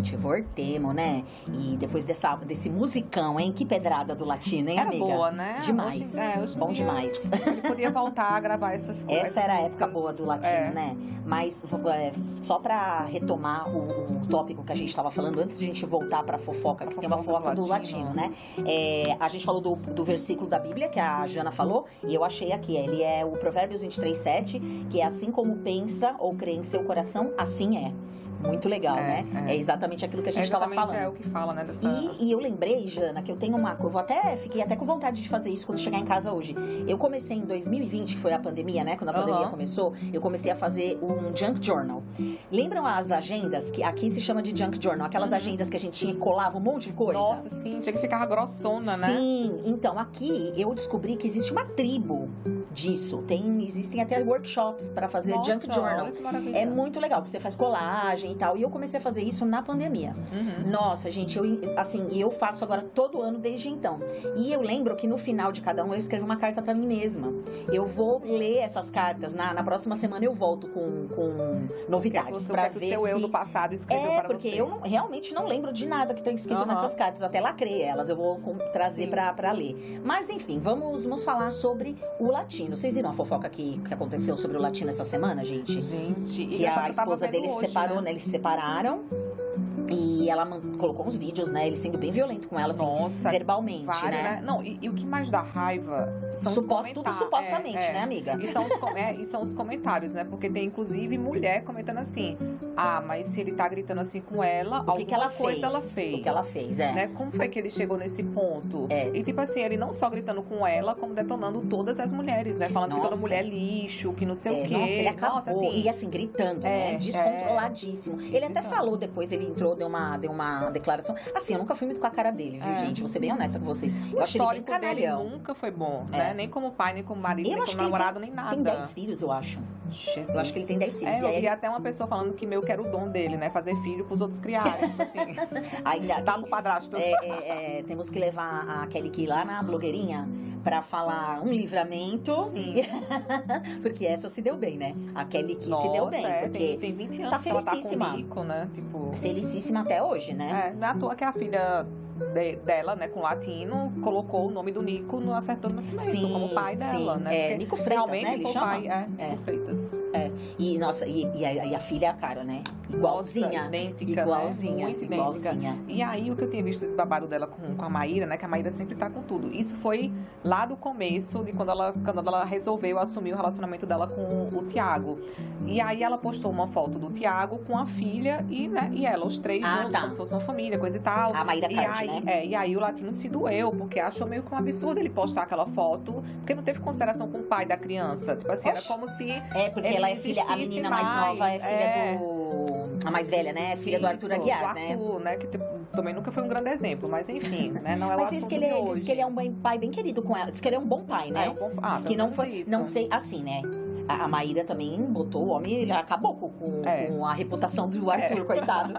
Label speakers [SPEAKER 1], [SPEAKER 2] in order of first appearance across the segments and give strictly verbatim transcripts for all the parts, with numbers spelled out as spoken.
[SPEAKER 1] gente, voltemos, né? E depois dessa, desse musicão, hein? Que pedrada do Latino, hein,
[SPEAKER 2] Era
[SPEAKER 1] amiga?
[SPEAKER 2] boa, né?
[SPEAKER 1] Demais.
[SPEAKER 2] Hoje, é, hoje
[SPEAKER 1] Bom
[SPEAKER 2] dia,
[SPEAKER 1] demais.
[SPEAKER 2] Ele podia voltar a gravar essas coisas.
[SPEAKER 1] Essa era a
[SPEAKER 2] músicas.
[SPEAKER 1] época boa do Latino,
[SPEAKER 2] É.
[SPEAKER 1] né? Mas é, só pra retomar o, o tópico que a gente estava falando, antes de a gente voltar pra fofoca, que tem uma fofoca do latino, né? É, a gente falou do, do versículo da Bíblia, que a Jana falou, e eu achei aqui, ele é o Provérbios vinte e três, sete, que é assim como pensa ou crê em seu coração, assim é. Muito legal,
[SPEAKER 2] É,
[SPEAKER 1] né?
[SPEAKER 2] é.
[SPEAKER 1] É exatamente aquilo que a gente
[SPEAKER 2] É
[SPEAKER 1] estava
[SPEAKER 2] exatamente
[SPEAKER 1] falando.
[SPEAKER 2] é o que fala, né? Dessa...
[SPEAKER 1] E, e eu lembrei, Jana, que eu tenho uma... Eu vou até, fiquei até com vontade de fazer isso quando chegar em casa hoje. Eu comecei em dois mil e vinte, que foi a pandemia, né? Quando a pandemia
[SPEAKER 2] Uhum.
[SPEAKER 1] começou, eu comecei a fazer um junk journal. Lembram as agendas? Que aqui se chama de junk journal. Aquelas
[SPEAKER 2] Uhum.
[SPEAKER 1] agendas que a gente tinha e colava um monte de coisa?
[SPEAKER 2] Nossa, sim, tinha que ficar grossona, né?
[SPEAKER 1] Sim, então aqui eu descobri que existe uma tribo disso. Tem, existem até workshops para fazer
[SPEAKER 2] Nossa,
[SPEAKER 1] junk journal.
[SPEAKER 2] olha que maravilha.
[SPEAKER 1] É muito legal, que você faz colagem e tal. E eu comecei a fazer isso na pandemia.
[SPEAKER 2] Uhum.
[SPEAKER 1] Nossa, gente, eu assim, eu faço agora todo ano desde então. E eu lembro que no final de cada um eu escrevo uma carta pra mim mesma. Eu vou ler essas cartas. Na, na próxima semana eu volto com, com novidades
[SPEAKER 2] para
[SPEAKER 1] pra
[SPEAKER 2] ver
[SPEAKER 1] ver
[SPEAKER 2] o seu
[SPEAKER 1] se...
[SPEAKER 2] eu do passado escreveu
[SPEAKER 1] É,
[SPEAKER 2] para
[SPEAKER 1] porque
[SPEAKER 2] você.
[SPEAKER 1] eu não- realmente não lembro de nada que tem escrito
[SPEAKER 2] Aham.
[SPEAKER 1] nessas cartas. Eu até lacrei elas, eu vou com- trazer
[SPEAKER 2] Sim.
[SPEAKER 1] pra, pra ler. Mas enfim, vamos, vamos falar sobre o latino. Vocês viram a fofoca que, que aconteceu sobre o latino essa semana, gente?
[SPEAKER 2] Gente, e
[SPEAKER 1] Que
[SPEAKER 2] essa
[SPEAKER 1] a
[SPEAKER 2] eu tava
[SPEAKER 1] esposa
[SPEAKER 2] vendo
[SPEAKER 1] dele se
[SPEAKER 2] hoje,
[SPEAKER 1] separou,
[SPEAKER 2] né?
[SPEAKER 1] né? Eles se separaram. E ela man- colocou uns vídeos, né? Ele sendo bem violento com ela, assim,
[SPEAKER 2] Nossa,
[SPEAKER 1] verbalmente,
[SPEAKER 2] Vários,
[SPEAKER 1] né?
[SPEAKER 2] né? Não, e, e o que mais dá raiva são
[SPEAKER 1] Suposto-
[SPEAKER 2] os
[SPEAKER 1] tudo
[SPEAKER 2] comentários.
[SPEAKER 1] supostamente,
[SPEAKER 2] É, é.
[SPEAKER 1] né, amiga?
[SPEAKER 2] E são, os, com- é, e são os comentários, né? Porque tem, inclusive, mulher comentando assim, ah, mas se ele tá gritando assim com ela,
[SPEAKER 1] O que que ela
[SPEAKER 2] alguma coisa
[SPEAKER 1] fez?
[SPEAKER 2] ela fez.
[SPEAKER 1] O que ela fez, é.
[SPEAKER 2] Né? Como foi que ele chegou nesse ponto?
[SPEAKER 1] É.
[SPEAKER 2] E tipo assim, ele não só gritando com ela, como detonando todas as mulheres, né? Falando que
[SPEAKER 1] Nossa.
[SPEAKER 2] toda mulher é lixo, que não sei
[SPEAKER 1] É,
[SPEAKER 2] o quê.
[SPEAKER 1] nossa, ele acabou,
[SPEAKER 2] Nossa, assim,
[SPEAKER 1] e assim, gritando,
[SPEAKER 2] É,
[SPEAKER 1] né? Descontroladíssimo. Ele até
[SPEAKER 2] Gritando.
[SPEAKER 1] falou depois, ele entrou, deu uma, deu uma declaração. Assim, eu nunca fui muito com a cara dele, viu,
[SPEAKER 2] É.
[SPEAKER 1] gente? Vou ser bem honesta com vocês.
[SPEAKER 2] o
[SPEAKER 1] Eu achei ele bem
[SPEAKER 2] histórico dele
[SPEAKER 1] canalhão.
[SPEAKER 2] nunca foi bom,
[SPEAKER 1] É.
[SPEAKER 2] né? Nem como pai, nem como marido,
[SPEAKER 1] Eu
[SPEAKER 2] nem
[SPEAKER 1] acho
[SPEAKER 2] como
[SPEAKER 1] que ele
[SPEAKER 2] namorado, nem nada.
[SPEAKER 1] Tem dez filhos, eu acho.
[SPEAKER 2] Jesus.
[SPEAKER 1] Eu acho que ele tem dez filhos.
[SPEAKER 2] É,
[SPEAKER 1] e
[SPEAKER 2] eu
[SPEAKER 1] aí,
[SPEAKER 2] vi até uma pessoa falando que meio que era o dom dele, né? Fazer filho pros outros criarem. Tipo assim,
[SPEAKER 1] ainda
[SPEAKER 2] dá pro padrasto.
[SPEAKER 1] É, é, é, temos que levar a Kelly Key lá na blogueirinha pra falar um livramento.
[SPEAKER 2] Sim.
[SPEAKER 1] Porque essa se deu bem, né? A Kelly Key se deu bem.
[SPEAKER 2] é,
[SPEAKER 1] porque
[SPEAKER 2] tem, tem vinte anos
[SPEAKER 1] tá
[SPEAKER 2] que ela tá com
[SPEAKER 1] felicíssima.
[SPEAKER 2] o Nico, né? Tipo...
[SPEAKER 1] felicíssima até hoje, né?
[SPEAKER 2] É, não é à toa que a filha de- dela, né, com latino, colocou o nome do Nico no Acertando Nascimento, como pai dela,
[SPEAKER 1] sim.
[SPEAKER 2] né?
[SPEAKER 1] É,
[SPEAKER 2] Porque
[SPEAKER 1] Nico Freitas,
[SPEAKER 2] realmente
[SPEAKER 1] né? Ele
[SPEAKER 2] foi o
[SPEAKER 1] chama.
[SPEAKER 2] pai, é,
[SPEAKER 1] É.
[SPEAKER 2] Nico Freitas.
[SPEAKER 1] E, nossa, e, e, a, e a filha é a cara, né? Igualzinha.
[SPEAKER 2] Nossa, idêntica,
[SPEAKER 1] igualzinha.
[SPEAKER 2] né? Muito idêntica.
[SPEAKER 1] Igualzinha.
[SPEAKER 2] E aí, o que eu tinha visto esse babado dela com, com a Maíra, né? Que a Maíra sempre tá com tudo. Isso foi lá do começo, de quando ela, quando ela resolveu assumir o relacionamento dela com o Tiago. E aí, ela postou uma foto do Tiago com a filha e, né, e ela, os três
[SPEAKER 1] Ah,
[SPEAKER 2] juntos,
[SPEAKER 1] tá.
[SPEAKER 2] como se fosse uma família, coisa e tal.
[SPEAKER 1] A Maíra
[SPEAKER 2] E
[SPEAKER 1] Card,
[SPEAKER 2] aí,
[SPEAKER 1] né?
[SPEAKER 2] é, e aí o latino se doeu, porque achou meio que um absurdo ele postar aquela foto, porque não teve consideração com o pai da criança. Tipo assim,
[SPEAKER 1] Oxe.
[SPEAKER 2] era como se...
[SPEAKER 1] É, porque
[SPEAKER 2] Ele
[SPEAKER 1] ela é filha, a
[SPEAKER 2] insistisse
[SPEAKER 1] menina mais,
[SPEAKER 2] mais,
[SPEAKER 1] nova é filha
[SPEAKER 2] é.
[SPEAKER 1] do... A mais velha, né? É filha do Arthur
[SPEAKER 2] Isso,
[SPEAKER 1] Aguiar,
[SPEAKER 2] do
[SPEAKER 1] né?
[SPEAKER 2] Arthur, né? Que tipo, também nunca foi um grande exemplo, mas enfim, né? Não é o
[SPEAKER 1] Mas diz
[SPEAKER 2] assunto
[SPEAKER 1] que, ele,
[SPEAKER 2] de
[SPEAKER 1] é-
[SPEAKER 2] hoje.
[SPEAKER 1] diz que ele é um bem- pai bem querido com ela. Diz que ele é um bom pai, né?
[SPEAKER 2] É, um bom- ah,
[SPEAKER 1] Diz que não
[SPEAKER 2] pelo
[SPEAKER 1] foi...
[SPEAKER 2] menos isso.
[SPEAKER 1] Não sei, assim, né? A a Maíra também botou o homem, ele acabou com, com-
[SPEAKER 2] É.
[SPEAKER 1] com a reputação do Arthur,
[SPEAKER 2] É.
[SPEAKER 1] coitado.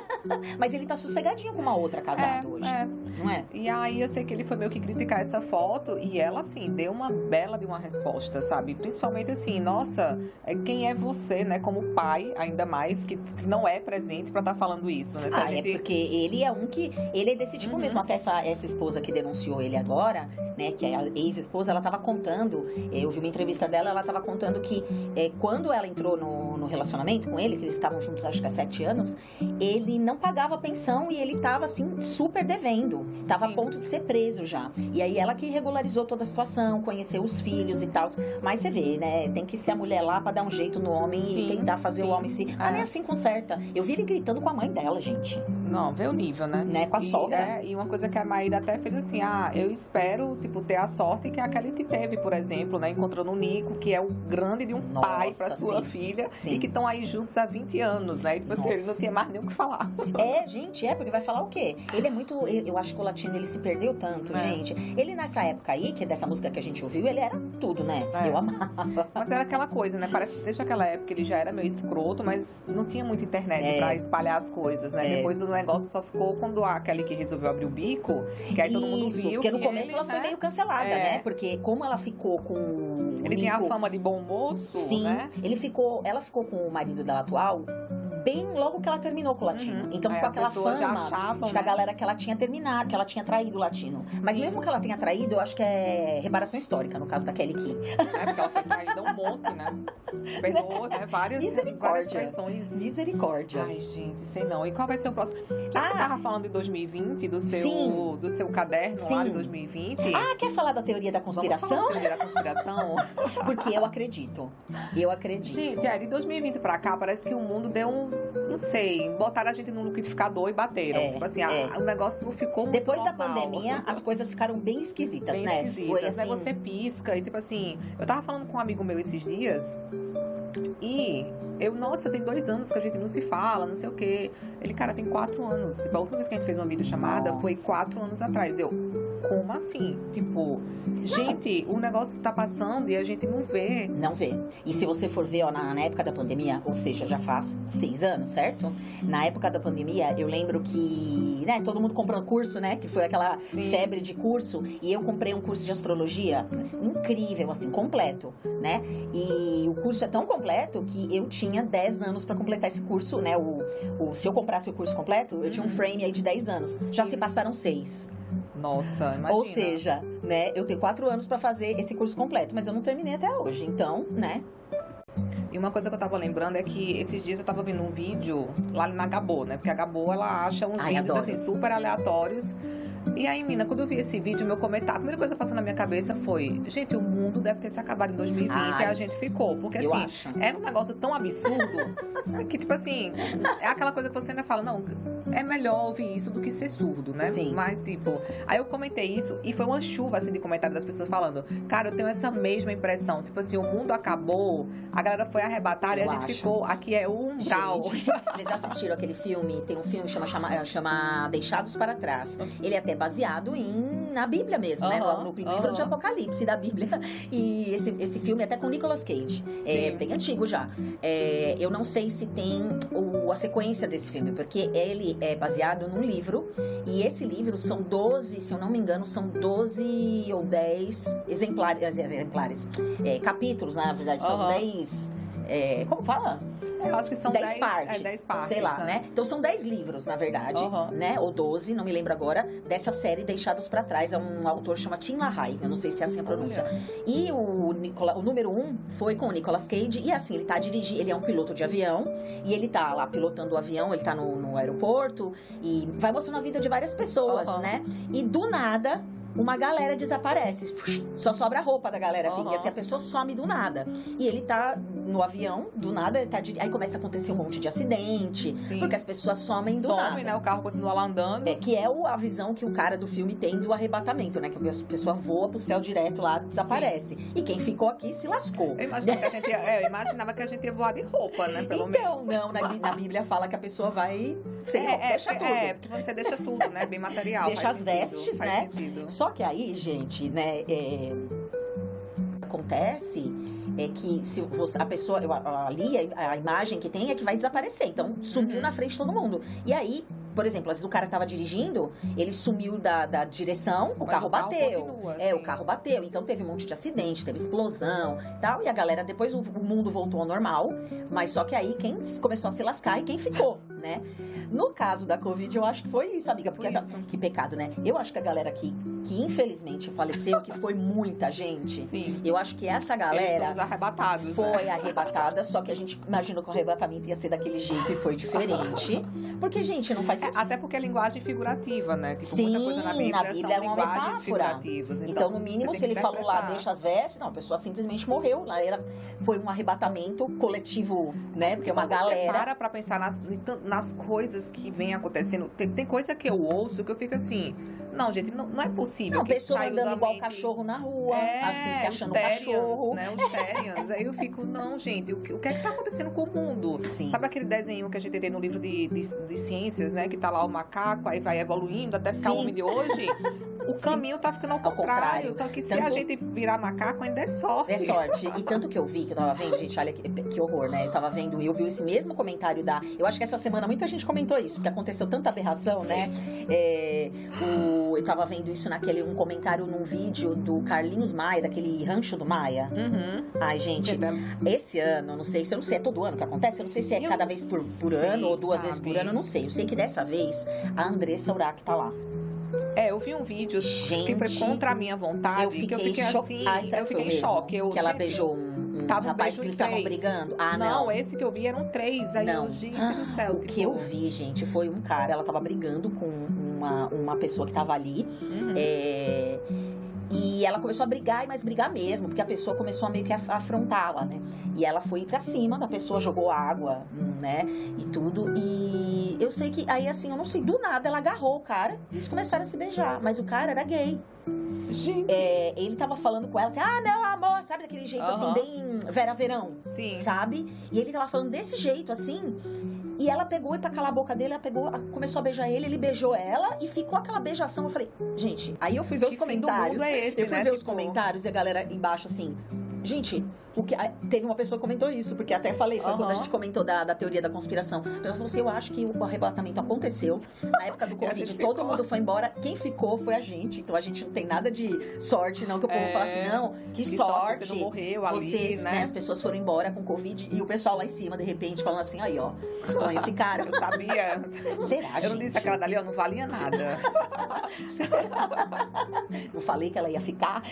[SPEAKER 1] Mas ele tá sossegadinho com uma outra casada
[SPEAKER 2] É,
[SPEAKER 1] hoje,
[SPEAKER 2] é.
[SPEAKER 1] não é?
[SPEAKER 2] E aí eu sei que ele foi meio que criticar essa foto e ela, assim, deu uma bela de uma resposta, sabe? Principalmente assim, nossa, é, quem é você, né, como pai, ainda mais, que, que não é presente pra estar falando isso, né? Se a
[SPEAKER 1] Ah,
[SPEAKER 2] gente-
[SPEAKER 1] é porque ele é um que... Ele é desse tipo
[SPEAKER 2] Uhum.
[SPEAKER 1] mesmo. Até essa, essa esposa que denunciou ele agora, né? Que é a ex-esposa, ela tava contando... Eu vi uma entrevista dela, ela tava contando que é, quando ela entrou no, no relacionamento com ele, que eles estavam juntos acho que há sete anos, ele não pagava pensão e ele tava, assim, super devendo. Tava
[SPEAKER 2] Sim.
[SPEAKER 1] a ponto de ser preso já. E aí ela que regularizou toda a situação, conheceu os filhos e tal. Mas você vê, né? Tem que ser a mulher lá pra dar um jeito no homem
[SPEAKER 2] Sim,
[SPEAKER 1] e tentar fazer
[SPEAKER 2] sim.
[SPEAKER 1] o homem se...
[SPEAKER 2] É.
[SPEAKER 1] Mas nem assim conserta. Eu vi ele gritando com a mãe dela, gente.
[SPEAKER 2] Não, vê o nível, né?
[SPEAKER 1] Né, com a
[SPEAKER 2] e,
[SPEAKER 1] sogra.
[SPEAKER 2] É, e uma coisa que a Maíra até fez assim, ah, eu espero, tipo, ter a sorte que a Kelly teve, por exemplo, né? Encontrando o Nico, que é o grande de um
[SPEAKER 1] Nossa,
[SPEAKER 2] pai pra sua
[SPEAKER 1] sim.
[SPEAKER 2] filha,
[SPEAKER 1] Sim.
[SPEAKER 2] e que estão aí juntos há vinte anos, né? E, tipo assim,
[SPEAKER 1] Nossa.
[SPEAKER 2] ele não tinha mais nem o que falar.
[SPEAKER 1] É, gente, é, porque vai falar o quê? Ele é muito... Eu eu acho que o latino, ele se perdeu tanto,
[SPEAKER 2] É.
[SPEAKER 1] gente. Ele, nessa época aí, que é dessa música que a gente ouviu, ele era tudo, né?
[SPEAKER 2] É.
[SPEAKER 1] Eu amava.
[SPEAKER 2] Mas era aquela coisa, né? Parece que desde aquela época ele já era meio escroto, mas não tinha muita internet
[SPEAKER 1] É.
[SPEAKER 2] pra espalhar as coisas, né?
[SPEAKER 1] É.
[SPEAKER 2] Depois o negócio só ficou quando a Kelly que resolveu abrir o bico, que aí todo mundo
[SPEAKER 1] Isso,
[SPEAKER 2] viu.
[SPEAKER 1] porque no
[SPEAKER 2] que
[SPEAKER 1] começo
[SPEAKER 2] ele,
[SPEAKER 1] ela foi
[SPEAKER 2] né,
[SPEAKER 1] meio cancelada,
[SPEAKER 2] É.
[SPEAKER 1] né? Porque como ela ficou com o
[SPEAKER 2] Ele tinha a
[SPEAKER 1] Nico-
[SPEAKER 2] fama de bom moço,
[SPEAKER 1] Sim,
[SPEAKER 2] né?
[SPEAKER 1] ele ficou, ela ficou com o marido dela atual bem logo que ela terminou com o latino.
[SPEAKER 2] Uhum.
[SPEAKER 1] Então
[SPEAKER 2] Aí
[SPEAKER 1] ficou
[SPEAKER 2] as
[SPEAKER 1] aquela
[SPEAKER 2] pessoas já
[SPEAKER 1] fama
[SPEAKER 2] achavam,
[SPEAKER 1] de que a
[SPEAKER 2] né?
[SPEAKER 1] galera que ela tinha terminado, que ela tinha traído o latino. Mas
[SPEAKER 2] Sim.
[SPEAKER 1] mesmo que ela tenha traído, eu acho que é reparação histórica, no caso da Kelly Key.
[SPEAKER 2] É, porque ela foi traída um monte, né? Perdoou, né? Várias,
[SPEAKER 1] Misericórdia.
[SPEAKER 2] várias traições.
[SPEAKER 1] Misericórdia.
[SPEAKER 2] Ai, gente, sei não. E qual vai ser o próximo? Já
[SPEAKER 1] Ah.
[SPEAKER 2] você tava falando de dois mil e vinte, do seu,
[SPEAKER 1] Sim.
[SPEAKER 2] do seu caderno
[SPEAKER 1] Sim.
[SPEAKER 2] lá de dois mil e vinte?
[SPEAKER 1] Ah, quer falar da teoria da
[SPEAKER 2] Vamos
[SPEAKER 1] conspiração?
[SPEAKER 2] falar da teoria da conspiração?
[SPEAKER 1] Porque eu acredito. Eu acredito.
[SPEAKER 2] Gente, é, de dois mil e vinte pra cá, parece que o mundo deu um, não sei, botaram a gente num liquidificador e bateram.
[SPEAKER 1] É,
[SPEAKER 2] tipo assim,
[SPEAKER 1] é.
[SPEAKER 2] a- o negócio não ficou muito
[SPEAKER 1] Depois da
[SPEAKER 2] normal.
[SPEAKER 1] pandemia, as coisas ficaram bem esquisitas,
[SPEAKER 2] Bem
[SPEAKER 1] né?
[SPEAKER 2] esquisitas,
[SPEAKER 1] Foi
[SPEAKER 2] né?
[SPEAKER 1] assim.
[SPEAKER 2] Você pisca e tipo assim, eu tava falando com um amigo meu esses dias e eu, nossa, tem dois anos que a gente não se fala, não sei o quê. Ele, cara, tem quatro anos. Tipo, a última vez que a gente fez uma videochamada
[SPEAKER 1] Nossa.
[SPEAKER 2] foi quatro anos atrás. Eu, como assim? Tipo, gente, o negócio tá passando e a gente não vê.
[SPEAKER 1] Não vê. E se você for ver, ó, na, na época da pandemia, ou seja, já faz seis anos, certo? Na época da pandemia, eu lembro que, né, todo mundo comprando curso, né? Que foi aquela
[SPEAKER 2] Sim.
[SPEAKER 1] febre de curso. E eu comprei um curso de astrologia assim, incrível, assim, completo, né? E o curso é tão completo que eu tinha dez anos pra completar esse curso, né? O, o, se eu comprasse o curso completo, eu tinha um
[SPEAKER 2] Uhum.
[SPEAKER 1] frame aí de dez anos. Já
[SPEAKER 2] Sim.
[SPEAKER 1] se passaram seis.
[SPEAKER 2] Nossa, imagina.
[SPEAKER 1] Ou seja, né, eu tenho quatro anos pra fazer esse curso completo, mas eu não terminei até hoje. Então, né?
[SPEAKER 2] E uma coisa que eu tava lembrando é que esses dias eu tava vendo um vídeo lá na Gabô, né? Porque a Gabô, ela acha uns
[SPEAKER 1] Ai,
[SPEAKER 2] vídeos,
[SPEAKER 1] adoro.
[SPEAKER 2] assim, super aleatórios. E aí, menina, quando eu vi esse vídeo, meu comentário, a primeira coisa que passou na minha cabeça foi: gente, o mundo deve ter se acabado em dois mil e vinte
[SPEAKER 1] Ai,
[SPEAKER 2] e a gente ficou. Porque,
[SPEAKER 1] eu
[SPEAKER 2] assim,
[SPEAKER 1] acho.
[SPEAKER 2] era um negócio tão absurdo que, tipo assim, é aquela coisa que você ainda fala, não, é melhor ouvir isso do que ser surdo, né?
[SPEAKER 1] Sim.
[SPEAKER 2] Mas, tipo, aí eu comentei isso e foi uma chuva, assim, de comentários das pessoas falando: cara, eu tenho essa mesma impressão. Tipo assim, o mundo acabou, a galera foi arrebatada e
[SPEAKER 1] Eu
[SPEAKER 2] a gente
[SPEAKER 1] acho.
[SPEAKER 2] ficou, aqui é o umbral.
[SPEAKER 1] Gente, vocês já assistiram aquele filme? Tem um filme que chama, chama, chama Deixados para Trás. Ele é até baseado em, na Bíblia mesmo, né?
[SPEAKER 2] Aham,
[SPEAKER 1] No, no livro
[SPEAKER 2] aham.
[SPEAKER 1] de Apocalipse da Bíblia. E esse, esse filme é até com Nicolas Cage. É
[SPEAKER 2] Sim.
[SPEAKER 1] bem antigo já. É, eu não sei se tem o, a sequência desse filme, porque ele é baseado num livro. E esse livro são doze, se eu não me engano, são doze ou dez exemplares, exemplares é, capítulos, né? Na verdade, são
[SPEAKER 2] Aham.
[SPEAKER 1] dez. É, como fala?
[SPEAKER 2] Eu acho que são
[SPEAKER 1] dez
[SPEAKER 2] dez
[SPEAKER 1] partes,
[SPEAKER 2] É, dez partes.
[SPEAKER 1] sei lá, né? Então são dez livros, na verdade,
[SPEAKER 2] Aham.
[SPEAKER 1] né? Ou doze, não me lembro agora, dessa série Deixados pra Trás. É um autor chama Tim LaHaye, eu não sei se é assim a pronúncia.
[SPEAKER 2] Olha.
[SPEAKER 1] E o, Nicola, o número um foi com o Nicolas Cage, e assim, ele tá dirigindo, ele é um piloto de avião, e ele tá lá pilotando o avião, ele tá no, no aeroporto, e vai mostrando a vida de várias pessoas,
[SPEAKER 2] Aham.
[SPEAKER 1] né? E do nada, uma galera desaparece. Só sobra a roupa da galera,
[SPEAKER 2] Uhum.
[SPEAKER 1] fica. E assim, a pessoa some do nada. E ele tá no avião, do nada, ele tá de... aí começa a acontecer um monte de acidente,
[SPEAKER 2] Sim.
[SPEAKER 1] porque as pessoas somem do
[SPEAKER 2] Some,
[SPEAKER 1] nada.
[SPEAKER 2] né? O carro continua lá andando.
[SPEAKER 1] É, que é o, a visão que o cara do filme tem do arrebatamento, né? Que a pessoa voa pro céu direto lá, desaparece. E quem ficou aqui se lascou.
[SPEAKER 2] Eu imaginava, que a gente ia, é, eu imaginava que a gente ia voar de roupa, né? Pelo
[SPEAKER 1] Então,
[SPEAKER 2] menos.
[SPEAKER 1] não, na, Bí- na Bíblia fala que a pessoa vai sem roupa,
[SPEAKER 2] é,
[SPEAKER 1] deixa
[SPEAKER 2] é,
[SPEAKER 1] tudo.
[SPEAKER 2] É, você deixa tudo, né? Bem material.
[SPEAKER 1] Deixa
[SPEAKER 2] faz
[SPEAKER 1] as
[SPEAKER 2] sentido,
[SPEAKER 1] vestes,
[SPEAKER 2] faz
[SPEAKER 1] né?
[SPEAKER 2] sentido.
[SPEAKER 1] Só que aí, gente, né, é, acontece é que se você, a pessoa, eu- ali, a, a imagem que tem é que vai desaparecer. Então, sumiu
[SPEAKER 2] Uhum.
[SPEAKER 1] na frente de todo mundo. E aí, por exemplo, às vezes o cara tava dirigindo, ele sumiu da, da direção, o
[SPEAKER 2] Mas
[SPEAKER 1] carro
[SPEAKER 2] o carro
[SPEAKER 1] bateu.
[SPEAKER 2] continua,
[SPEAKER 1] é,
[SPEAKER 2] assim.
[SPEAKER 1] o carro bateu. Então, teve um monte de acidente, teve explosão e tal. E a galera, depois o, o mundo voltou ao normal. Mas só que aí, quem começou a se lascar e quem ficou, né? No caso da Covid, eu acho que foi isso, amiga. Porque
[SPEAKER 2] Foi
[SPEAKER 1] essa,
[SPEAKER 2] isso.
[SPEAKER 1] que pecado, né? Eu acho que a galera que, que infelizmente faleceu, que foi muita gente,
[SPEAKER 2] Sim.
[SPEAKER 1] eu acho que essa
[SPEAKER 2] Eles são
[SPEAKER 1] galera
[SPEAKER 2] os arrebatados. né?
[SPEAKER 1] foi arrebatada, só que a gente imaginou que o arrebatamento ia ser daquele jeito e foi diferente. Porque, gente, não faz
[SPEAKER 2] É,
[SPEAKER 1] sentido.
[SPEAKER 2] até porque é linguagem figurativa, né? Tipo,
[SPEAKER 1] Sim,
[SPEAKER 2] muita coisa na Bíblia,
[SPEAKER 1] na Bíblia é
[SPEAKER 2] são
[SPEAKER 1] uma
[SPEAKER 2] linguagens
[SPEAKER 1] metáfora.
[SPEAKER 2] figurativas.
[SPEAKER 1] Então, no mínimo,
[SPEAKER 2] você
[SPEAKER 1] se
[SPEAKER 2] tem
[SPEAKER 1] ele
[SPEAKER 2] que
[SPEAKER 1] falou lá,
[SPEAKER 2] interpretar.
[SPEAKER 1] deixa as vestes, não, a pessoa simplesmente morreu. Lá era, foi um arrebatamento coletivo, né? Porque uma
[SPEAKER 2] Quando você
[SPEAKER 1] galera.
[SPEAKER 2] para pra pensar nas, nas coisas que vem acontecendo. Tem, tem coisa que eu ouço que eu fico assim... Não, gente, não, não é possível.
[SPEAKER 1] Não,
[SPEAKER 2] que
[SPEAKER 1] pessoa
[SPEAKER 2] saiu
[SPEAKER 1] andando
[SPEAKER 2] da
[SPEAKER 1] igual
[SPEAKER 2] mente-
[SPEAKER 1] cachorro na rua,
[SPEAKER 2] É,
[SPEAKER 1] assim, se achando um
[SPEAKER 2] os Therians,
[SPEAKER 1] cachorro.
[SPEAKER 2] né? Os Therians. Aí eu fico, não, gente, o que, o que é que tá acontecendo com o mundo?
[SPEAKER 1] Sim.
[SPEAKER 2] Sabe aquele desenho que a gente tem no livro de, de, de ciências, né? que tá lá o macaco, aí vai evoluindo até ficar o homem de hoje. O
[SPEAKER 1] Sim.
[SPEAKER 2] caminho tá ficando ao
[SPEAKER 1] Ao
[SPEAKER 2] contrário.
[SPEAKER 1] contrário.
[SPEAKER 2] Só que se
[SPEAKER 1] Tanto-
[SPEAKER 2] a gente virar macaco, ainda é sorte.
[SPEAKER 1] É sorte. E tanto que eu vi, que eu tava vendo, gente, olha que, que horror, né? Eu tava vendo, eu vi esse mesmo comentário da... Eu acho que essa semana muita gente comentou isso, porque aconteceu tanta aberração, né? É, o, eu tava vendo isso naquele, um comentário num vídeo do Carlinhos Maia, daquele Rancho do Maia.
[SPEAKER 2] Uhum.
[SPEAKER 1] Ai, gente, esse ano, não sei se eu não sei, é todo ano que acontece, eu não sei se é
[SPEAKER 2] Eu
[SPEAKER 1] cada
[SPEAKER 2] não
[SPEAKER 1] vez por, por
[SPEAKER 2] sei,
[SPEAKER 1] ano ou duas
[SPEAKER 2] sabe?
[SPEAKER 1] vezes por ano, eu não sei. Eu sei que dessa vez a Andressa Urach tá lá.
[SPEAKER 2] É, eu vi um vídeo que foi
[SPEAKER 1] Gente,
[SPEAKER 2] contra a minha vontade,
[SPEAKER 1] Eu
[SPEAKER 2] que
[SPEAKER 1] fiquei,
[SPEAKER 2] eu fiquei
[SPEAKER 1] cho...
[SPEAKER 2] assim,
[SPEAKER 1] Ai, será
[SPEAKER 2] eu
[SPEAKER 1] que foi
[SPEAKER 2] fiquei em
[SPEAKER 1] mesmo?
[SPEAKER 2] choque. Eu,
[SPEAKER 1] que ela
[SPEAKER 2] gente,
[SPEAKER 1] beijou um, um
[SPEAKER 2] tava um
[SPEAKER 1] rapaz
[SPEAKER 2] beijo
[SPEAKER 1] que eles
[SPEAKER 2] em
[SPEAKER 1] estavam
[SPEAKER 2] três.
[SPEAKER 1] brigando. Ah, não.
[SPEAKER 2] Não, esse que eu vi eram três. Aí
[SPEAKER 1] Não.
[SPEAKER 2] eu, gente do céu.
[SPEAKER 1] O
[SPEAKER 2] tipo,
[SPEAKER 1] que eu vi, gente, foi um cara, ela tava brigando com uma, uma pessoa que tava ali.
[SPEAKER 2] Uhum.
[SPEAKER 1] É, E ela começou a brigar, mas brigar mesmo, porque a pessoa começou a meio que af- afrontá-la, né? E ela foi pra cima da pessoa, jogou água, hum, né? E tudo. E eu sei que, aí assim, eu não sei, do nada ela agarrou o cara e eles começaram a se beijar. Mas o cara era gay.
[SPEAKER 2] Gente.
[SPEAKER 1] É, ele tava falando com ela assim, ah, meu amor, sabe? Daquele jeito assim,
[SPEAKER 2] Aham.
[SPEAKER 1] bem Vera Verão,
[SPEAKER 2] Sim.
[SPEAKER 1] sabe? E ele tava falando desse jeito, assim. E ela pegou, e pra calar a boca dele, ela pegou, a- começou a beijar ele, ele beijou ela e ficou aquela beijação. Eu falei, gente, aí eu fui ver os
[SPEAKER 2] Que fim do
[SPEAKER 1] comentários.
[SPEAKER 2] mundo é esse,
[SPEAKER 1] eu fui
[SPEAKER 2] né?
[SPEAKER 1] ver os
[SPEAKER 2] Tipo,
[SPEAKER 1] comentários e a galera embaixo assim, gente, o que, a- teve uma pessoa que comentou isso, porque até falei, foi quando a
[SPEAKER 2] Aham.
[SPEAKER 1] gente comentou da, da teoria da conspiração. Ela falou assim, eu acho que o arrebatamento aconteceu na época do
[SPEAKER 2] E a
[SPEAKER 1] Covid,
[SPEAKER 2] gente
[SPEAKER 1] todo
[SPEAKER 2] ficou.
[SPEAKER 1] mundo foi embora, quem ficou foi a gente, então a gente não tem nada de sorte, não, que o povo
[SPEAKER 2] É.
[SPEAKER 1] fala assim, não, que,
[SPEAKER 2] que
[SPEAKER 1] sorte,
[SPEAKER 2] você não morreu ali,
[SPEAKER 1] vocês,
[SPEAKER 2] né?
[SPEAKER 1] né, as pessoas foram embora com Covid e o pessoal lá em cima, de repente, falando assim, aí ó, estranho, ficaram.
[SPEAKER 2] Eu sabia.
[SPEAKER 1] Será,
[SPEAKER 2] Eu não
[SPEAKER 1] gente?
[SPEAKER 2] disse aquela dali, ó, não valia nada.
[SPEAKER 1] Eu falei que ela ia ficar.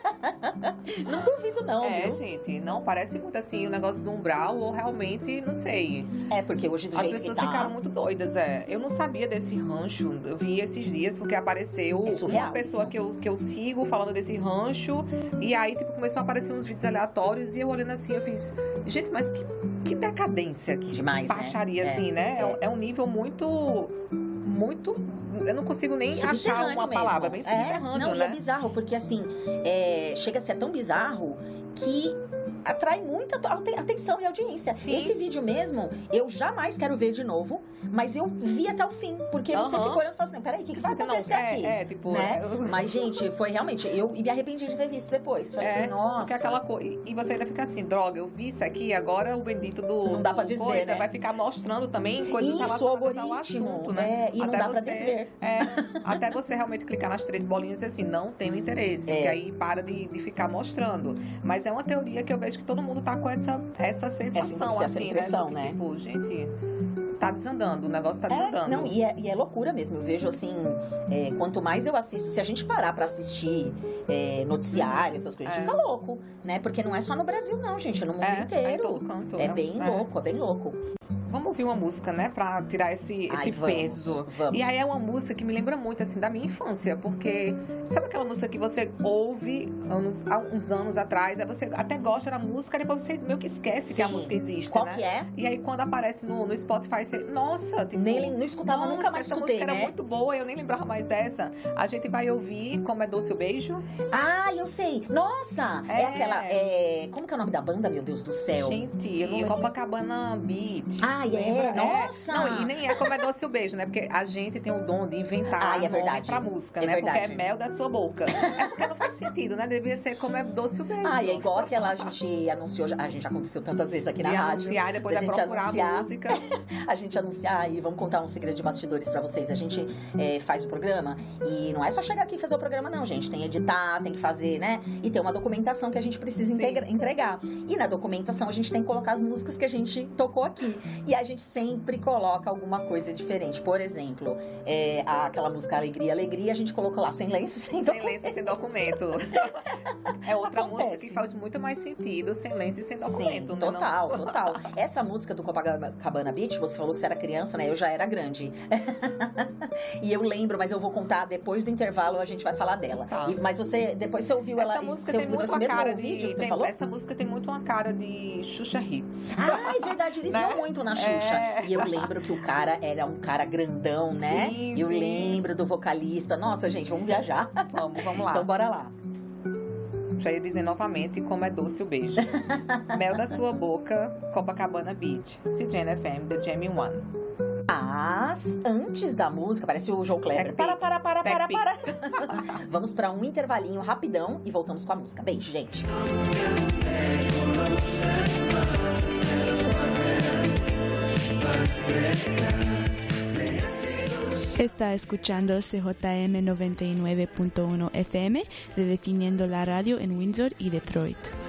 [SPEAKER 1] Não duvido, não,
[SPEAKER 2] É,
[SPEAKER 1] viu?
[SPEAKER 2] gente, não parece muito assim o negócio do umbral, ou realmente, não sei.
[SPEAKER 1] É, porque hoje do
[SPEAKER 2] As
[SPEAKER 1] jeito
[SPEAKER 2] pessoas
[SPEAKER 1] que tá...
[SPEAKER 2] ficaram muito doidas, é. Eu não sabia desse rancho. Eu vi esses dias porque apareceu
[SPEAKER 1] É surreal
[SPEAKER 2] uma pessoa
[SPEAKER 1] isso.
[SPEAKER 2] que eu, que eu sigo falando desse rancho. E aí, tipo, começou a aparecer uns vídeos aleatórios. E eu olhando assim, eu fiz, gente, mas que, que decadência, que
[SPEAKER 1] Demais, né?
[SPEAKER 2] baixaria,
[SPEAKER 1] É,
[SPEAKER 2] assim, né? É,
[SPEAKER 1] é.
[SPEAKER 2] um- é um nível muito. Muito. Eu não consigo nem achar
[SPEAKER 1] Subterrâneo
[SPEAKER 2] uma
[SPEAKER 1] mesmo.
[SPEAKER 2] palavra, bem
[SPEAKER 1] É,
[SPEAKER 2] subterrâneo,
[SPEAKER 1] não, e
[SPEAKER 2] né?
[SPEAKER 1] é bizarro, porque assim, é, chega a ser tão bizarro que atrai muita aten- atenção e audiência.
[SPEAKER 2] Sim.
[SPEAKER 1] Esse vídeo mesmo, eu jamais quero ver de novo, mas eu vi até o fim, porque você
[SPEAKER 2] Aham.
[SPEAKER 1] fica olhando e fala assim, não, peraí, o que, que vai
[SPEAKER 2] Não,
[SPEAKER 1] acontecer
[SPEAKER 2] é,
[SPEAKER 1] aqui?
[SPEAKER 2] É, tipo,
[SPEAKER 1] Né?
[SPEAKER 2] eu-
[SPEAKER 1] Mas, gente, foi realmente, eu me arrependi de ter visto depois. Falei
[SPEAKER 2] É,
[SPEAKER 1] assim, nossa.
[SPEAKER 2] Porque aquela coisa. E você ainda fica assim, droga, eu vi isso aqui, agora o bendito do.
[SPEAKER 1] Não dá pra
[SPEAKER 2] do
[SPEAKER 1] desver,
[SPEAKER 2] coisa
[SPEAKER 1] né?
[SPEAKER 2] vai ficar mostrando também coisas
[SPEAKER 1] Isso, o
[SPEAKER 2] relacionadas ao
[SPEAKER 1] algoritmo,
[SPEAKER 2] assunto,
[SPEAKER 1] né?
[SPEAKER 2] né?
[SPEAKER 1] E não
[SPEAKER 2] Até
[SPEAKER 1] dá pra
[SPEAKER 2] você-
[SPEAKER 1] desver.
[SPEAKER 2] É, até você realmente clicar nas três bolinhas e assim, não tenho interesse.
[SPEAKER 1] É.
[SPEAKER 2] Que aí para de, de ficar mostrando. Mas é uma teoria que eu vejo que todo mundo tá com essa, essa sensação,
[SPEAKER 1] essa
[SPEAKER 2] assim,
[SPEAKER 1] impressão,
[SPEAKER 2] né?
[SPEAKER 1] né?
[SPEAKER 2] Do que, Tipo, gente, tá desandando, o negócio tá
[SPEAKER 1] É,
[SPEAKER 2] desandando.
[SPEAKER 1] não, e é, e é loucura mesmo. Eu vejo assim, é, quanto mais eu assisto, se a gente parar pra assistir é, noticiário, essas coisas, a gente
[SPEAKER 2] É.
[SPEAKER 1] fica louco, né? Porque não é só no Brasil, não, gente, é no mundo
[SPEAKER 2] É, é em
[SPEAKER 1] inteiro.
[SPEAKER 2] todo canto.
[SPEAKER 1] É
[SPEAKER 2] né?
[SPEAKER 1] bem louco, é bem louco.
[SPEAKER 2] Vamos ouvir uma música, né? Pra tirar esse,
[SPEAKER 1] Ai,
[SPEAKER 2] esse
[SPEAKER 1] vamos,
[SPEAKER 2] peso.
[SPEAKER 1] vamos.
[SPEAKER 2] E aí é uma música que me lembra muito, assim, da minha infância. Porque, sabe aquela música que você ouve anos, há uns anos atrás, aí você até gosta da música, depois você meio que esquece que a
[SPEAKER 1] Sim.
[SPEAKER 2] música existe,
[SPEAKER 1] Qual
[SPEAKER 2] né?
[SPEAKER 1] que é?
[SPEAKER 2] E aí quando aparece no, no Spotify, você... Nossa, tipo...
[SPEAKER 1] Nem, não escutava,
[SPEAKER 2] nossa,
[SPEAKER 1] nunca mais
[SPEAKER 2] essa
[SPEAKER 1] escutei,
[SPEAKER 2] música
[SPEAKER 1] né?
[SPEAKER 2] era muito boa, eu nem lembrava mais dessa. A gente vai ouvir Como é Doce o Beijo.
[SPEAKER 1] Ah, eu sei. Nossa! É,
[SPEAKER 2] É.
[SPEAKER 1] aquela. é, Como que é o nome da banda, meu Deus do céu?
[SPEAKER 2] Gente,
[SPEAKER 1] eu não lembro.
[SPEAKER 2] Copacabana Beat.
[SPEAKER 1] Ah, é?
[SPEAKER 2] Lembra?
[SPEAKER 1] Nossa!
[SPEAKER 2] Não, e nem é Como é Doce o Beijo, né? Porque a gente tem o dom de inventar
[SPEAKER 1] Ah, é
[SPEAKER 2] nome
[SPEAKER 1] verdade.
[SPEAKER 2] pra música,
[SPEAKER 1] É
[SPEAKER 2] né?
[SPEAKER 1] verdade.
[SPEAKER 2] Porque é mel da sua boca. É porque não faz sentido, né? Devia ser Como é Doce o Beijo.
[SPEAKER 1] Ah, e é igual aquela a gente anunciou, já- a gente já aconteceu tantas vezes aqui na
[SPEAKER 2] E
[SPEAKER 1] rádio.
[SPEAKER 2] anunciar, e depois
[SPEAKER 1] da
[SPEAKER 2] é
[SPEAKER 1] gente
[SPEAKER 2] procurar
[SPEAKER 1] anunciar.
[SPEAKER 2] a música.
[SPEAKER 1] A gente anunciar e vamos contar um segredo de bastidores pra vocês. A gente é, faz o programa e não é só chegar aqui e fazer o programa, não, gente. Tem editar, tem que fazer, né? E tem uma documentação que a gente precisa
[SPEAKER 2] Sim.
[SPEAKER 1] integra- entregar. E na documentação a gente tem que colocar as músicas que a gente tocou aqui. E a gente sempre coloca alguma coisa diferente. Por exemplo, é, a- aquela música Alegria, Alegria, a gente colocou lá sem lenço, sem,
[SPEAKER 2] Sem
[SPEAKER 1] documento.
[SPEAKER 2] lenço e sem documento. É outra
[SPEAKER 1] Acontece.
[SPEAKER 2] música que faz muito mais sentido sem lenço e sem
[SPEAKER 1] Sim,
[SPEAKER 2] documento, né? não?
[SPEAKER 1] total, total. Essa música do Copacabana Beach, você falou que você era criança, né? Eu já era grande. E eu lembro, mas eu vou contar depois do intervalo, a gente vai falar dela.
[SPEAKER 2] Tá.
[SPEAKER 1] E- mas você, depois você ouviu ela...
[SPEAKER 2] Essa música
[SPEAKER 1] você
[SPEAKER 2] tem
[SPEAKER 1] ouviu
[SPEAKER 2] muito
[SPEAKER 1] esse
[SPEAKER 2] a
[SPEAKER 1] mesmo
[SPEAKER 2] cara de...
[SPEAKER 1] vídeo que você
[SPEAKER 2] tem-
[SPEAKER 1] falou?
[SPEAKER 2] Essa música tem muito uma cara de Xuxa Hits.
[SPEAKER 1] Ah, é verdade, eles
[SPEAKER 2] Né?
[SPEAKER 1] iam muito na Xuxa.
[SPEAKER 2] É.
[SPEAKER 1] E eu lembro que o cara era um cara grandão, né?
[SPEAKER 2] Sim,
[SPEAKER 1] E eu
[SPEAKER 2] sim.
[SPEAKER 1] lembro do vocalista. Nossa, gente, vamos viajar.
[SPEAKER 2] Vamos, vamos lá.
[SPEAKER 1] Então bora lá.
[SPEAKER 2] Já ia dizer novamente como é doce o beijo. Mel da sua boca, Copacabana Beach. C J N F M, The Jamie One.
[SPEAKER 1] Mas, antes da música, parece o João Kleber. Para, para, para, para, para. Vamos para um intervalinho rapidão e voltamos com a música. Beijo, gente.
[SPEAKER 3] Está escuchando C J M noventa y nueve punto uno F M, redefiniendo la radio en Windsor y Detroit.